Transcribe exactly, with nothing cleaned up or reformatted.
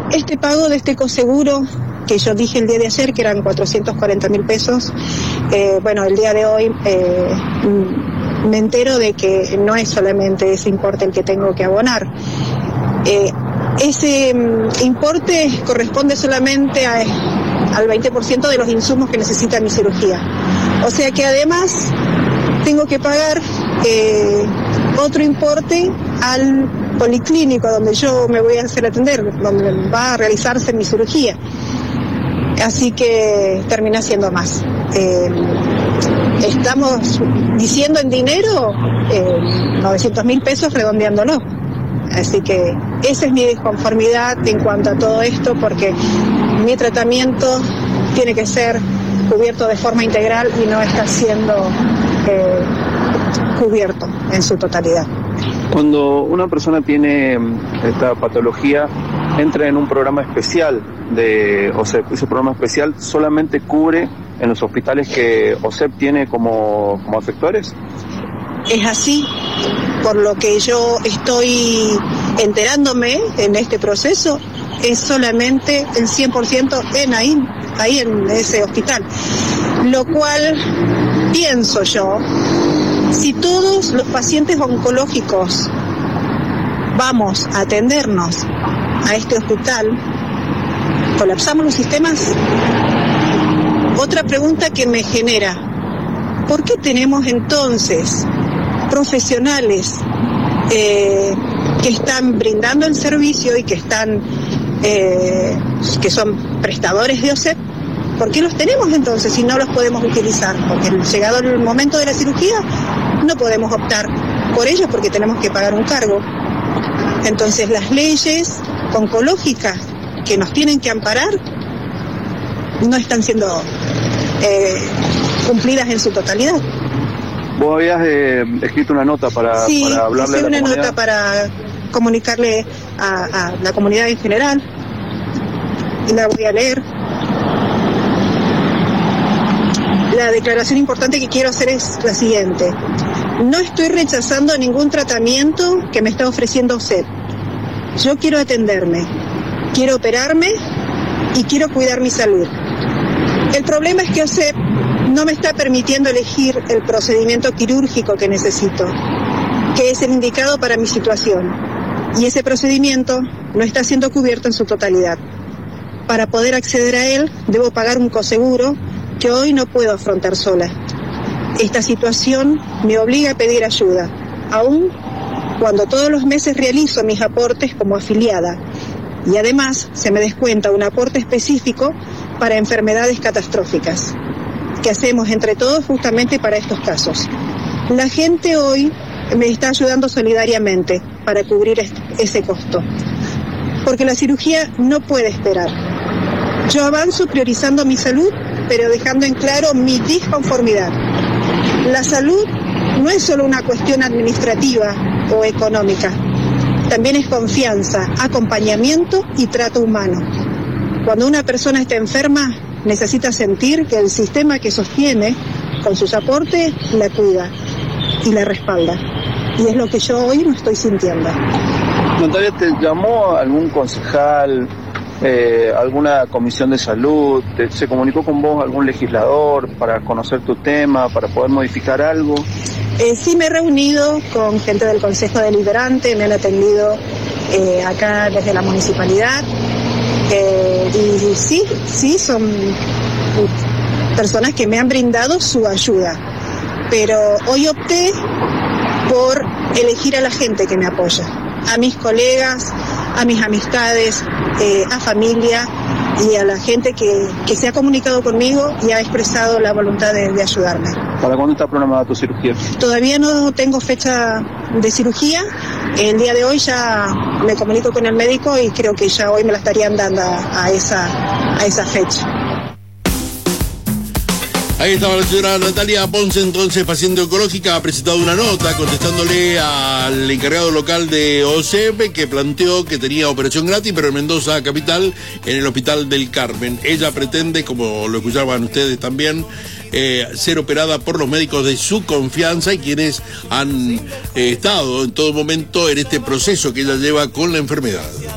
este pago de este coseguro que yo dije el día de ayer, que eran cuatrocientos cuarenta mil pesos, eh, bueno, el día de hoy eh, me entero de que no es solamente ese importe el que tengo que abonar. Eh, ese um, importe corresponde solamente a, al veinte por ciento de los insumos que necesita mi cirugía. O sea que además tengo que pagar eh, otro importe al policlínico donde yo me voy a hacer atender, donde va a realizarse mi cirugía. Así que termina siendo más. Eh, estamos diciendo en dinero eh, novecientos mil pesos redondeándolo. Así que esa es mi disconformidad en cuanto a todo esto, porque mi tratamiento tiene que ser cubierto de forma integral y no está siendo eh, cubierto en su totalidad. Cuando una persona tiene esta patología, entra en un programa especial de O S E P. Ese programa especial solamente cubre en los hospitales que O S E P tiene como, como afectores. Es así, por lo que yo estoy enterándome en este proceso, es solamente el cien por ciento en ahí, ahí en ese hospital. Lo cual pienso yo, si todos los pacientes oncológicos vamos a atendernos a este hospital, ¿colapsamos los sistemas? Otra pregunta que me genera, ¿por qué tenemos entonces profesionales eh, que están brindando el servicio y que están eh, que son prestadores de O S E P? ¿Por qué los tenemos entonces si no los podemos utilizar? Porque llegado el momento de la cirugía no podemos optar por ellos porque tenemos que pagar un cargo. Entonces las leyes oncológicas que nos tienen que amparar no están siendo eh, cumplidas en su totalidad. Vos habías eh, escrito una nota para, sí, para hablarle a la una comunidad. nota para comunicarle a, a la comunidad en general. Y la voy a leer. La declaración importante que quiero hacer es la siguiente. No estoy rechazando ningún tratamiento que me está ofreciendo O S E P. Yo quiero atenderme, quiero operarme y quiero cuidar mi salud. El problema es que O S E P no me está permitiendo elegir el procedimiento quirúrgico que necesito, que es el indicado para mi situación. Y ese procedimiento no está siendo cubierto en su totalidad. Para poder acceder a él, debo pagar un coseguro que hoy no puedo afrontar sola. Esta situación me obliga a pedir ayuda, aun cuando todos los meses realizo mis aportes como afiliada. Y además se me descuenta un aporte específico para enfermedades catastróficas, que hacemos entre todos justamente para estos casos. La gente hoy me está ayudando solidariamente para cubrir ese costo, porque la cirugía no puede esperar. Yo avanzo priorizando mi salud, pero dejando en claro mi disconformidad. La salud no es solo una cuestión administrativa o económica, también es confianza, acompañamiento y trato humano. Cuando una persona está enferma, necesita sentir que el sistema que sostiene con sus aportes la cuida y la respalda. Y es lo que yo hoy no estoy sintiendo. Natalia, ¿te llamó algún concejal, eh, alguna comisión de salud? ¿Te, ¿Se comunicó con vos algún legislador para conocer tu tema, para poder modificar algo? Eh, sí, me he reunido con gente del Consejo Deliberante, me han atendido eh, acá desde la municipalidad. Eh, y, y sí, sí, son personas que me han brindado su ayuda, pero hoy opté por elegir a la gente que me apoya, a mis colegas, a mis amistades, eh, a familia y a la gente que, que se ha comunicado conmigo y ha expresado la voluntad de, de ayudarme. ¿Para cuándo está programada tu cirugía? Todavía no tengo fecha de cirugía. El día de hoy ya me comunico con el médico y creo que ya hoy me la estarían dando a, a, esa, a esa fecha. Ahí estaba la señora Natalia Ponce, entonces paciente oncológica, ha presentado una nota contestándole al encargado local de O S E P que planteó que tenía operación gratis, pero en Mendoza capital, en el Hospital del Carmen. Ella pretende, como lo escuchaban ustedes también, eh, ser operada por los médicos de su confianza y quienes han eh, estado en todo momento en este proceso que ella lleva con la enfermedad.